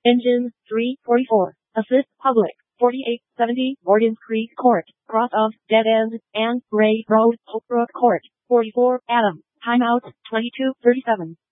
Engine 344. Assist public. 4870 Morgan's Creek Court. Cross of Dead End and Gray Road, Holbrook Court. 44 Adam. Timeout 22:37.